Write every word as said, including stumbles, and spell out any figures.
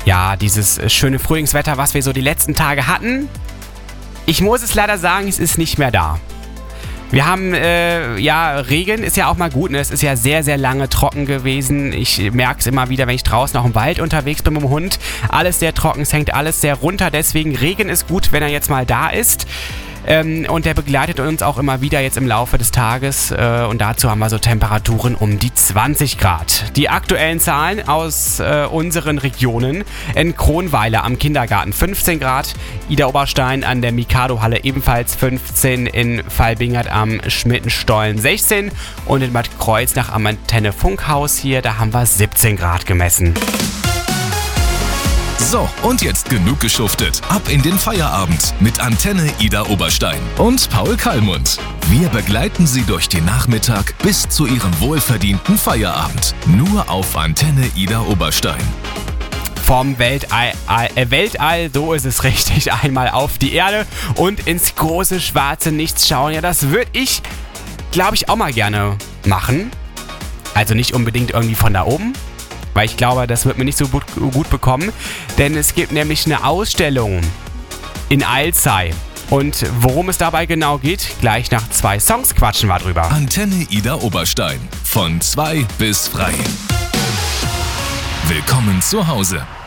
Ja, dieses schöne Frühlingswetter, was wir so die letzten Tage hatten, ich muss es leider sagen, es ist nicht mehr da. Wir haben, äh, ja, Regen ist ja auch mal gut, ne? Es ist ja sehr, sehr lange trocken gewesen. Ich merke es immer wieder, wenn ich draußen auch im Wald unterwegs bin mit dem Hund. Alles sehr trocken, es hängt alles sehr runter, deswegen Regen ist gut, wenn er jetzt mal da ist. Ähm, und der begleitet uns auch immer wieder jetzt im Laufe des Tages äh, und dazu haben wir so Temperaturen um die zwanzig Grad. Die aktuellen Zahlen aus äh, unseren Regionen: in Kronweiler am Kindergarten fünfzehn Grad, Idar-Oberstein an der Mikado-Halle ebenfalls fünfzehn, in Valbingert am Schmittenstollen sechzehn und in Bad Kreuznach am Antenne Funkhaus hier, da haben wir siebzehn Grad gemessen. So, und jetzt genug geschuftet. Ab in den Feierabend mit Antenne Idar-Oberstein und Paul Kallmund. Wir begleiten Sie durch den Nachmittag bis zu Ihrem wohlverdienten Feierabend. Nur auf Antenne Idar-Oberstein. Vom Weltall, äh, Weltall, so ist es richtig, einmal auf die Erde und ins große schwarze Nichts schauen. Ja, das würde ich, glaube ich, auch mal gerne machen. Also nicht unbedingt irgendwie von da oben, weil ich glaube, das wird mir nicht so gut, gut bekommen. Denn es gibt nämlich eine Ausstellung in Alzey. Und worum es dabei genau geht, gleich nach zwei Songs quatschen wir drüber. Antenne Idar-Oberstein. Von zwei bis frei. Willkommen zu Hause.